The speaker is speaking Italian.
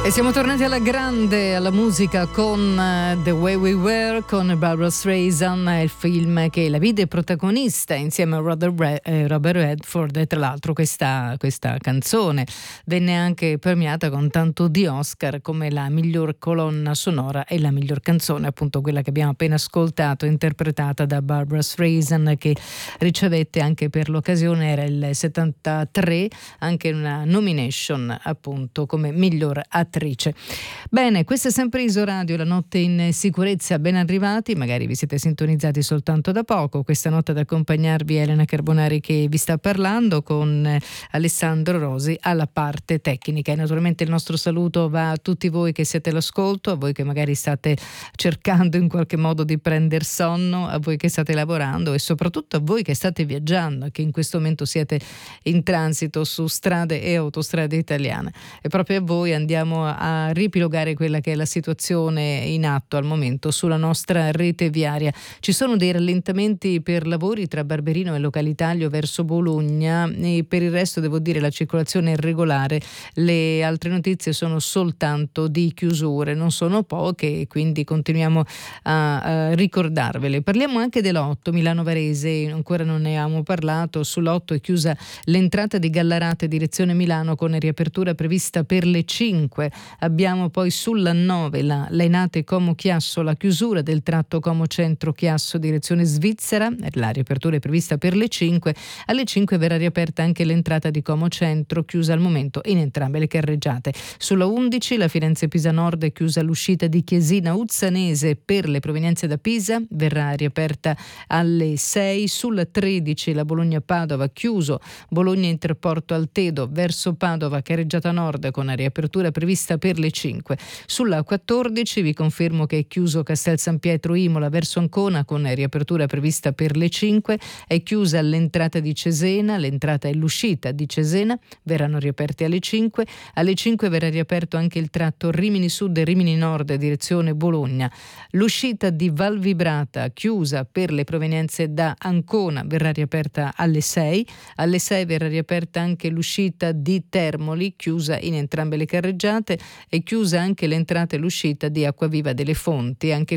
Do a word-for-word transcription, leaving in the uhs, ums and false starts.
E siamo tornati alla grande, alla musica con uh, The Way We Were, con Barbra Streisand, il film che la vide protagonista insieme a Robert, Red, eh, Robert Redford, e tra l'altro questa, questa canzone venne anche premiata con tanto di Oscar come la miglior colonna sonora e la miglior canzone, appunto quella che abbiamo appena ascoltato, interpretata da Barbra Streisand, che ricevette anche per l'occasione, era il settantatré, anche una nomination appunto come miglior attrice. Bene, questo è sempre Isoradio, la notte in sicurezza, ben arrivati, magari vi siete sintonizzati soltanto da poco. Questa notte ad accompagnarvi Elena Carbonari che vi sta parlando, con Alessandro Rosi alla parte tecnica, e naturalmente il nostro saluto va a tutti voi che siete all'ascolto, a voi che magari state cercando in qualche modo di prendere sonno, a voi che state lavorando e soprattutto a voi che state viaggiando, che in questo momento siete in transito su strade e autostrade italiane. E proprio a voi andiamo a ripilogare quella che è la situazione in atto al momento sulla nostra rete viaria. Ci sono dei rallentamenti per lavori tra Barberino e Localitaglio verso Bologna, e per il resto devo dire la circolazione è regolare. Le altre notizie sono soltanto di chiusure, non sono poche, e quindi continuiamo a, a ricordarvele. Parliamo anche dell'otto Milano Varese, ancora non ne abbiamo parlato. Sull'otto è chiusa l'entrata di Gallarate direzione Milano con riapertura prevista per le cinque. Abbiamo poi sulla nove la Lainate Como Chiasso, la chiusura del tratto Como Centro Chiasso direzione Svizzera, la riapertura è prevista per le cinque. Alle cinque verrà riaperta anche l'entrata di Como Centro, chiusa al momento in entrambe le carreggiate. Sulla undici la Firenze Pisa Nord è chiusa l'uscita di Chiesina Uzzanese per le provenienze da Pisa, verrà riaperta alle sei. Sulla tredici la Bologna Padova, chiuso Bologna Interporto Altedo verso Padova carreggiata nord con riapertura prevista per le cinque. Sulla quattordici vi confermo che è chiuso Castel San Pietro Imola verso Ancona con riapertura prevista per le cinque. È chiusa l'entrata di Cesena, l'entrata e l'uscita di Cesena verranno riaperte alle cinque. Alle cinque verrà riaperto anche il tratto Rimini Sud e Rimini Nord direzione Bologna. L'uscita di Val Vibrata, chiusa per le provenienze da Ancona, verrà riaperta alle sei. Alle sei verrà riaperta anche l'uscita di Termoli, chiusa in entrambe le carreggiate. È chiusa anche l'entrata e l'uscita di Acquaviva delle Fonti, anche